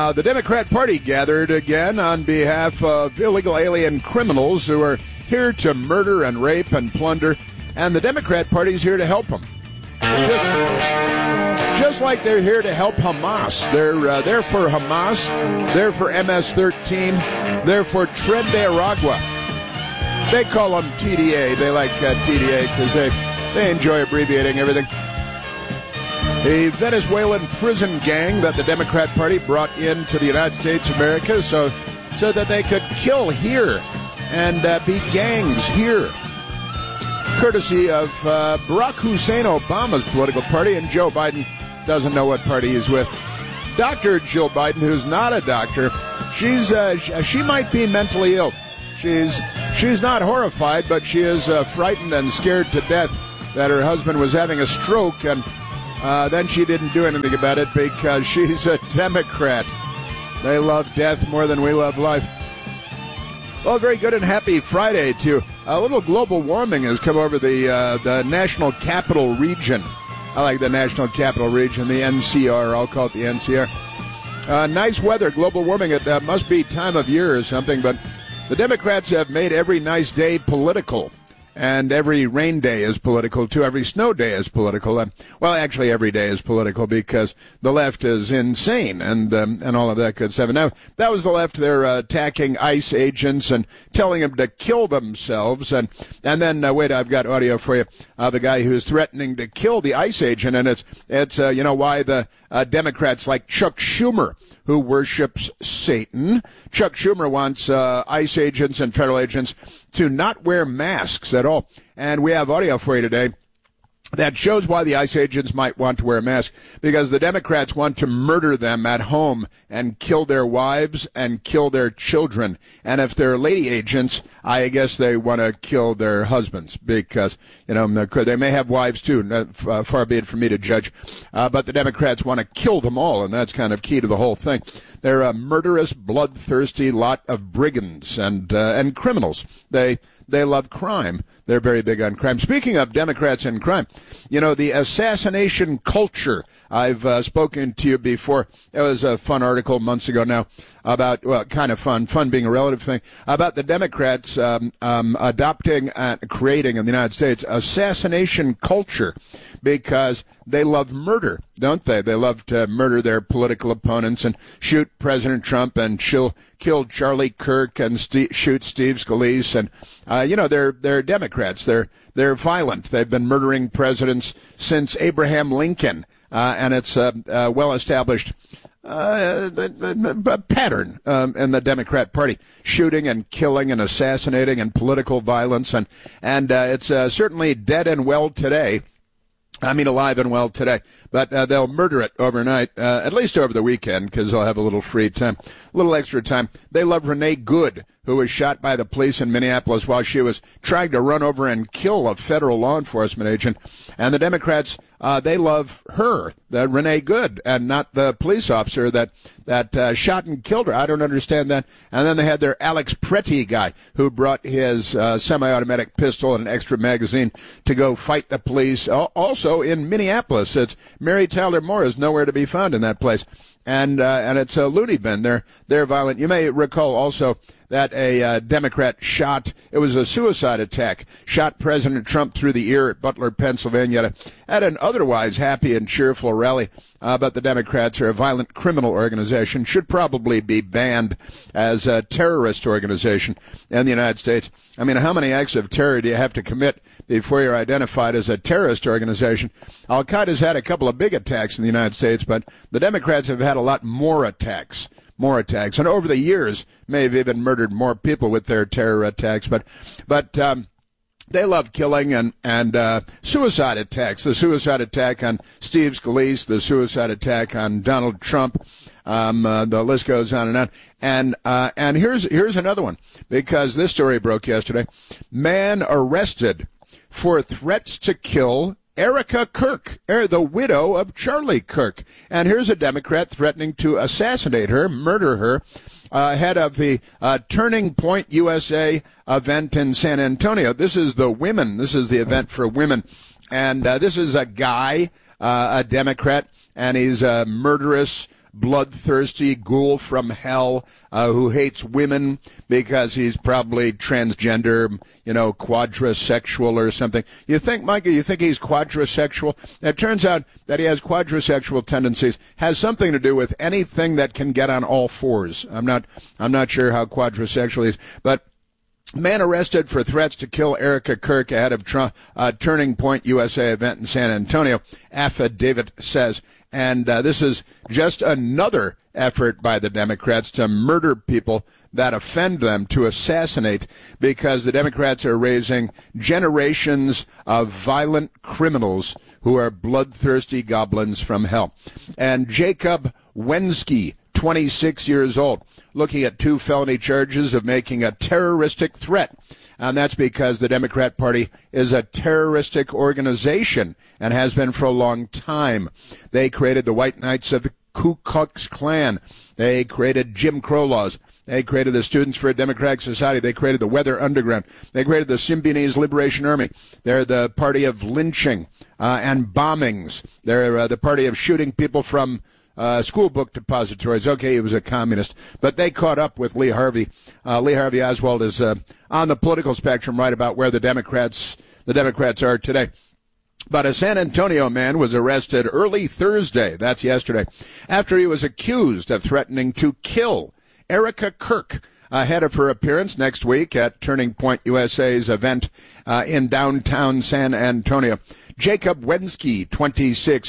The Democrat Party gathered again on behalf of illegal alien criminals who are here to murder and rape and plunder, and the Democrat Party's here to help them. Just like they're here to help Hamas. They're for Hamas, they're for MS-13, they're for Tren de Aragua. They call them TDA. They like TDA because they enjoy abbreviating everything. A Venezuelan prison gang that the Democrat Party brought into the United States of America so that they could kill here and be gangs here. Courtesy of Barack Hussein Obama's political party, and Joe Biden doesn't know what party he's with. Dr. Jill Biden, who's not a doctor, she might be mentally ill. She's not horrified, but she is frightened and scared to death that her husband was having a stroke, and then she didn't do anything about it because she's a Democrat. They love death more than we love life. Well, very good and happy Friday to you. A little global warming has come over the National Capital Region. I like the National Capital Region, the NCR. I'll call it the NCR. Nice weather, global warming. It must be time of year or something, but the Democrats have made every nice day political. And every rain day is political, too. Every snow day is political. Well, actually, every day is political because the left is insane and all of that good stuff. And now, that was the left. They're attacking ICE agents and telling them to kill themselves. And then, wait, I've got audio for you. The guy who's threatening to kill the ICE agent. And it's why the Democrats like Chuck Schumer, who worships Satan. Chuck Schumer wants ICE agents and federal agents to not wear masks at all. And we have audio for you today that shows why the ICE agents might want to wear a mask, because the Democrats want to murder them at home and kill their wives and kill their children. And if they're lady agents, I guess they want to kill their husbands because, they may have wives too, far be it from me to judge. But the Democrats want to kill them all, and that's kind of key to the whole thing. They're a murderous, bloodthirsty lot of brigands and criminals. They love crime. They're very big on crime. Speaking of Democrats and crime, the assassination culture. I've spoken to you before. It was a fun article months ago now about, well, kind of fun being a relative thing, about the Democrats adopting and creating in the United States assassination culture because they love murder, don't they? They love to murder their political opponents and shoot President Trump and kill Charlie Kirk and shoot Steve Scalise. And, they're Democrats. They're violent. They've been murdering presidents since Abraham Lincoln. And it's a well-established pattern in the Democrat Party, shooting and killing and assassinating and political violence. And it's certainly dead and well today. I mean, alive and well today, but they'll murder it overnight, at least over the weekend, because they'll have a little free time, a little extra time. They love Renee Good, who was shot by the police in Minneapolis while she was trying to run over and kill a federal law enforcement agent. And the Democrats, they love her, the Renee Good, and not the police officer that shot and killed her. I don't understand that. And then they had their Alex Pretty guy who brought his semi-automatic pistol and an extra magazine to go fight the police. Also in Minneapolis, it's Mary Tyler Moore is nowhere to be found in that place. And it's a loony bin. They're violent. You may recall also that a Democrat it was a suicide attack, shot President Trump through the ear at Butler, Pennsylvania, at an otherwise happy and cheerful rally. But the Democrats are a violent criminal organization, should probably be banned as a terrorist organization in the United States. I mean, how many acts of terror do you have to commit before you're identified as a terrorist organization? Al-Qaeda's had a couple of big attacks in the United States, but the Democrats have had a lot more attacks. And over the years may have even murdered more people with their terror attacks. But they love killing and suicide attacks. The suicide attack on Steve Scalise, the suicide attack on Donald Trump. The list goes on and on. And here's another one, because this story broke yesterday. Man arrested for threats to kill Erica Kirk, the widow of Charlie Kirk. And here's a Democrat threatening to assassinate her, murder her, ahead of the Turning Point USA event in San Antonio. This is the event for women. And this is a guy, a Democrat, and he's a murderous, bloodthirsty ghoul from hell who hates women because he's probably transgender, quadrisexual or something. You think, Micah, he's quadrisexual? It turns out that he has quadrisexual tendencies, has something to do with anything that can get on all fours. I'm not sure how quadrisexual he is, but man arrested for threats to kill Erica Kirk ahead of Turning Point USA event in San Antonio, affidavit says. And this is just another effort by the Democrats to murder people that offend them, to assassinate, because the Democrats are raising generations of violent criminals who are bloodthirsty goblins from hell. And Jacob Wensky, 26 years old, looking at 2 felony charges of making a terroristic threat. And that's because the Democrat Party is a terroristic organization and has been for a long time. They created the White Knights of the Ku Klux Klan. They created Jim Crow laws. They created the Students for a Democratic Society. They created the Weather Underground. They created the Symbionese Liberation Army. They're the party of lynching and bombings. They're the party of shooting people from school book depositories. Okay, he was a communist, but they caught up with Lee Harvey. Lee Harvey Oswald is on the political spectrum right about where the Democrats are today. But a San Antonio man was arrested early Thursday, that's yesterday, after he was accused of threatening to kill Erica Kirk ahead of her appearance next week at Turning Point USA's event in downtown San Antonio. Jacob Wensky, 26,